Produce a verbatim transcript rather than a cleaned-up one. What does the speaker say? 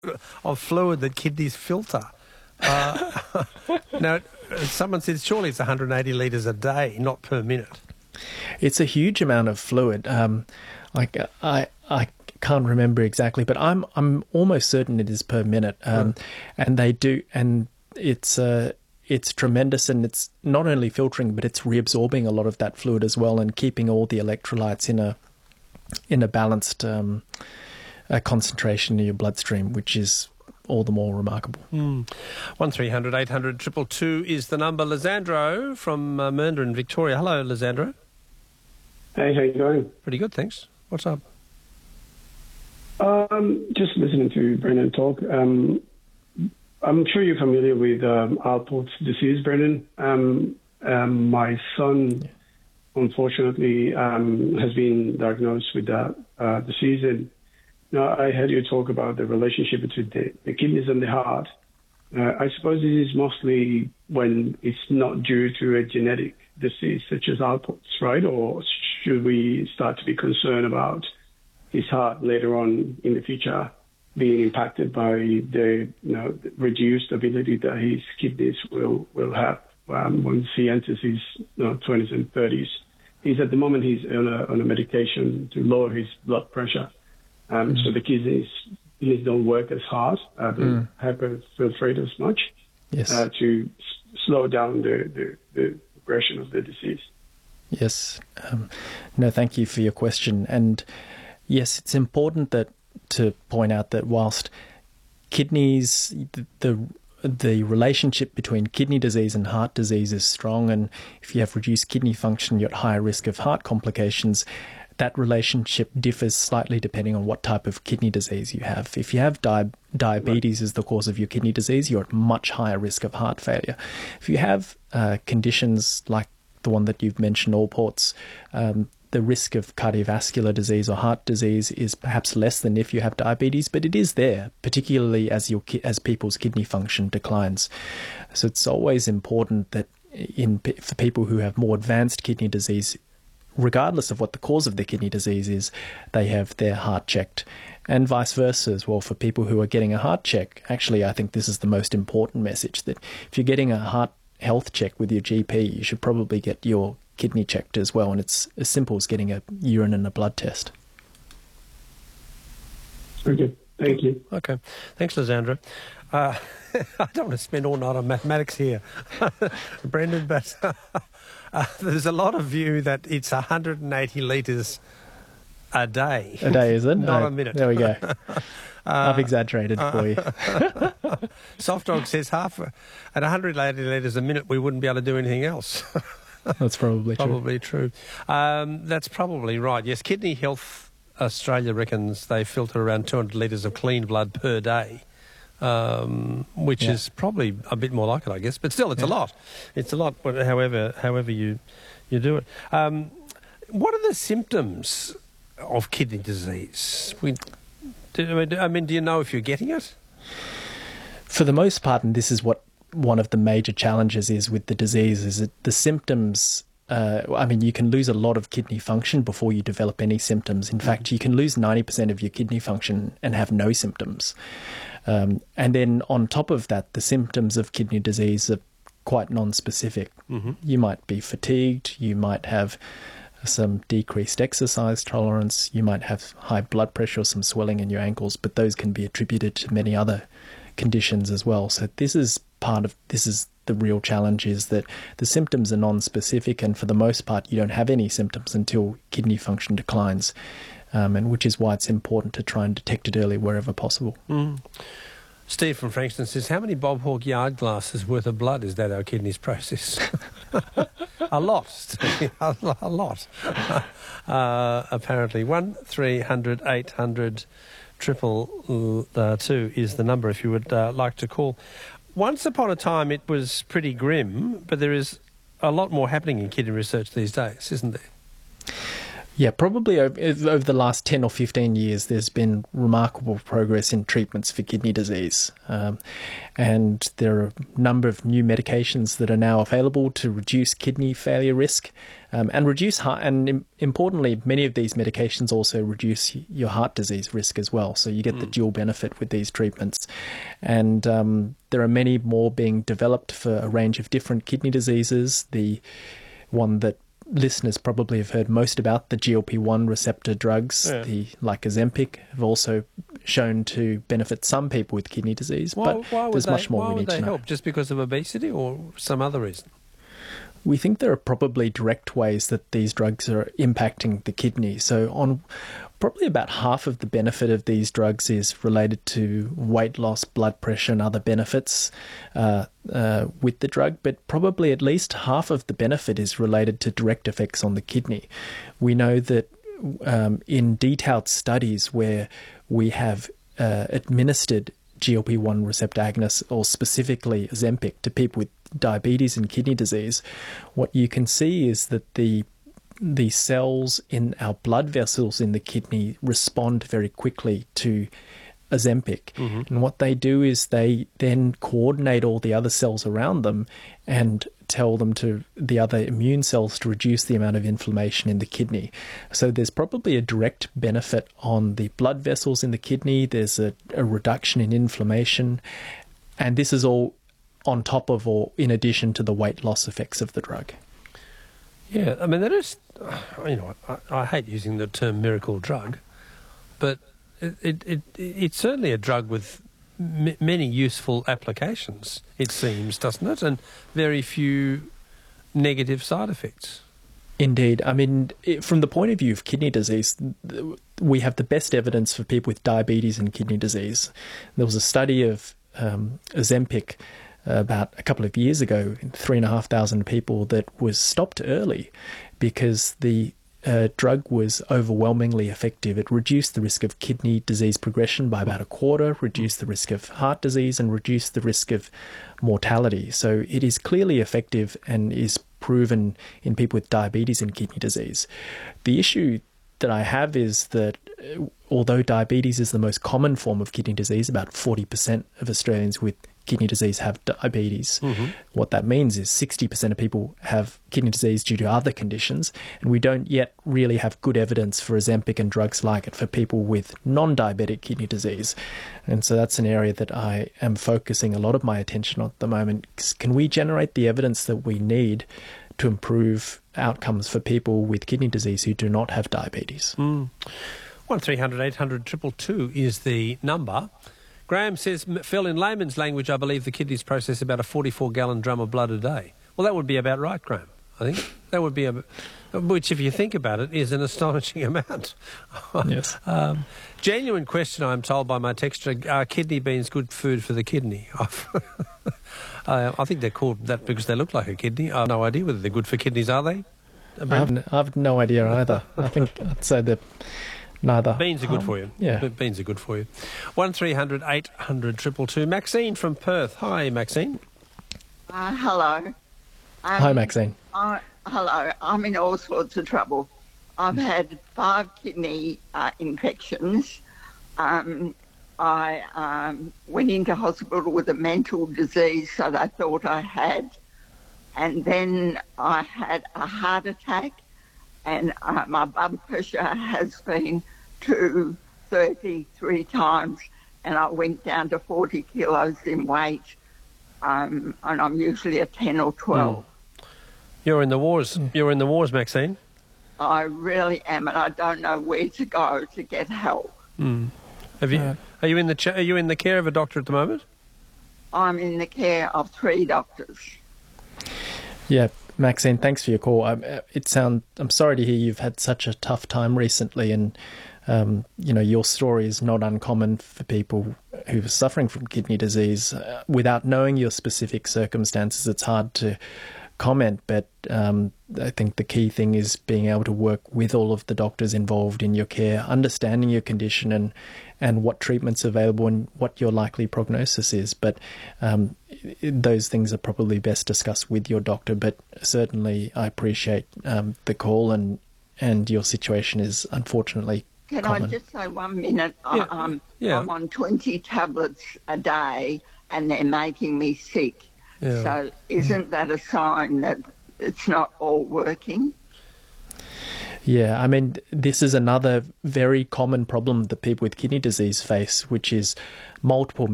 of fluid that kidneys filter. Uh, now, someone said surely it's one hundred eighty litres a day, not per minute. It's a huge amount of fluid. Um, like I, I can't remember exactly, but I'm I'm almost certain it is per minute. Um, right. And they do, and it's uh, it's tremendous, and it's not only filtering, but it's reabsorbing a lot of that fluid as well, and keeping all the electrolytes in a in a balanced um, uh, concentration in your bloodstream, which is all the more remarkable. Mm. one three hundred eight hundred two two two is the number. Lizandro from uh, Mernda in Victoria. Hello, Lizandro. Hey, how you going? Pretty good, thanks. What's up? Um, just listening to Brendan talk. Um, I'm sure you're familiar with um, Alport's disease, Brendan. Um, um, my son, unfortunately, um, has been diagnosed with that uh, disease. And now I heard you talk about the relationship between the, the kidneys and the heart. Uh, I suppose this is mostly when it's not due to a genetic disease such as Alport's, right? Or should we start to be concerned about his heart later on in the future being impacted by the you know reduced ability that his kidneys will will have um, once he enters his you know, twenties and thirties? He's at the moment he's on a, on a medication to lower his blood pressure, um, mm. so the kidneys kidneys don't work as hard, uh, don't mm. hyperfiltrate as much, yes. uh, to s- slow down the, the, the progression of the disease. Yes. Um, no, thank you for your question. And yes, it's important that to point out that whilst kidneys, the, the the relationship between kidney disease and heart disease is strong, and if you have reduced kidney function, you're at higher risk of heart complications. That relationship differs slightly depending on what type of kidney disease you have. If you have di- diabetes right. as the cause of your kidney disease, you're at much higher risk of heart failure. If you have uh, conditions like the one that you've mentioned, Alport's, um, the risk of cardiovascular disease or heart disease is perhaps less than if you have diabetes, but it is there, particularly as your as people's kidney function declines. So it's always important that in for people who have more advanced kidney disease, regardless of what the cause of their kidney disease is, they have their heart checked. And vice versa as well for people who are getting a heart check. Actually, I think this is the most important message, that if you're getting a heart health check with your G P, you should probably get your kidney checked as well, and it's as simple as getting a urine and a blood test. Okay, thank you. Okay, thanks, Lizandra. Uh, I don't want to spend all night on mathematics here, Brendan, but uh, there's a lot of view that it's one hundred eighty litres a day. A day, is it? Not no, a minute. There we go. Uh, I've exaggerated uh, for you. Soft Dog says half at one hundred eighty litres a minute we wouldn't be able to do anything else. That's probably true. Probably true. Um, that's probably right. Yes, Kidney Health Australia reckons they filter around two hundred litres of clean blood per day, um, which yeah. is probably a bit more like it, I guess. But still, it's yeah. a lot. It's a lot, however, however you you do it. Um, what are the symptoms of kidney disease? We, do, I mean, do you know if you're getting it? For the most part, and this is what one of the major challenges is with the disease, is that the symptoms, uh, I mean, you can lose a lot of kidney function before you develop any symptoms. In mm-hmm. fact, you can lose ninety percent of your kidney function and have no symptoms. Um, and then on top of that, the symptoms of kidney disease are quite non-specific. Mm-hmm. You might be fatigued, you might have some decreased exercise tolerance, you might have high blood pressure or some swelling in your ankles, but those can be attributed to many other conditions as well. So this is part of this is the real challenge, is that the symptoms are non-specific, and for the most part you don't have any symptoms until kidney function declines, um, and which is why it's important to try and detect it early wherever possible. Mm. Steve from Frankston says, how many Bob Hawke yard glasses worth of blood is that our kidneys process? A lot, Steve, a, a lot. Uh, apparently, one three hundred eight hundred triple uh, two is the number if you would uh, like to call. Once upon a time it was pretty grim, but there is a lot more happening in kidney research these days, isn't there? Yeah, probably over, over the last ten or fifteen years, there's been remarkable progress in treatments for kidney disease. Um, and there are a number of new medications that are now available to reduce kidney failure risk um, and reduce heart. And im- importantly, many of these medications also reduce your heart disease risk as well. So you get mm. the dual benefit with these treatments. And um, there are many more being developed for a range of different kidney diseases. The one that listeners probably have heard most about, the G L P one receptor drugs, yeah. the like Ozempic, have also shown to benefit some people with kidney disease. Why, but why there's they, much more why we would need they to know. help? Just because of obesity or some other reason? We think there are probably direct ways that these drugs are impacting the kidney. So on probably about half of the benefit of these drugs is related to weight loss, blood pressure and other benefits uh, uh, with the drug, but probably at least half of the benefit is related to direct effects on the kidney. We know that um, in detailed studies where we have uh, administered G L P one receptor agonists, or specifically Ozempic, to people with diabetes and kidney disease, what you can see is that the the cells in our blood vessels in the kidney respond very quickly to Ozempic. Mm-hmm. And what they do is they then coordinate all the other cells around them and tell them to the other immune cells to reduce the amount of inflammation in the kidney. So there's probably a direct benefit on the blood vessels in the kidney. There's a, a reduction in inflammation. And this is all on top of or in addition to the weight loss effects of the drug. Yeah, I mean, that is, you know, I, I hate using the term miracle drug, but it, it, it it's certainly a drug with m- many useful applications, it seems, doesn't it? And very few negative side effects. Indeed. I mean, it, from the point of view of kidney disease, we have the best evidence for people with diabetes and kidney disease. There was a study of um, Ozempic about a couple of years ago, three and a half thousand people, that was stopped early because the uh, drug was overwhelmingly effective. It reduced the risk of kidney disease progression by about a quarter, reduced the risk of heart disease, and reduced the risk of mortality. So it is clearly effective and is proven in people with diabetes and kidney disease. The issue that I have is that uh, although diabetes is the most common form of kidney disease, about forty percent of Australians with kidney disease have diabetes. Mm-hmm. What that means is sixty percent of people have kidney disease due to other conditions, and we don't yet really have good evidence for Ozempic and drugs like it for people with non-diabetic kidney disease. And so that's an area that I am focusing a lot of my attention on at the moment. Can we generate the evidence that we need to improve outcomes for people with kidney disease who do not have diabetes? Mm. one three hundred eight hundred two two two is the number. Graham says, Phil, in layman's language, I believe the kidneys process about a forty-four gallon drum of blood a day. Well, that would be about right, Graham, I think. That would be, a, which if you think about it, is an astonishing amount. Yes. um, genuine question, I'm told by my texter, are kidney beans good food for the kidney? uh, I think they're called that because they look like a kidney. I have no idea whether they're good for kidneys, are they? I have, I have no idea either. I think I'd say they're neither. Beans are good um, for you. Yeah. Beans are good for you. one three hundred eight hundred two two two. Maxine from Perth. Hi, Maxine. Uh, hello. Um, Hi, Maxine. Uh, hello. I'm in all sorts of trouble. I've had five kidney uh, infections. Um, I um, went into hospital with a mental disease that I thought I had. And then I had a heart attack. And uh, my blood pressure has been to thirty-three times, and I went down to forty kilos in weight, um, and I'm usually a ten or twelve. Mm. You're in the wars. Mm. You're in the wars, Maxine. I really am, and I don't know where to go to get help. Mm. Have you? Uh, are you in the? Ch- are you in the care of a doctor at the moment? I'm in the care of three doctors. Yeah. Maxine, thanks for your call. I, it sound, I'm sorry to hear you've had such a tough time recently, and um, you know, your story is not uncommon for people who are suffering from kidney disease. Uh, without knowing your specific circumstances, it's hard to comment, but um, I think the key thing is being able to work with all of the doctors involved in your care, understanding your condition and and what treatment's available and what your likely prognosis is. But um, those things are probably best discussed with your doctor. But certainly I appreciate um, the call and and your situation is unfortunately Can common. I just say one minute? Yeah. I, um, Yeah. I'm on twenty tablets a day and they're making me sick. Yeah. So isn't that a sign that it's not all working? Yeah, I mean, this is another very common problem that people with kidney disease face, which is multiple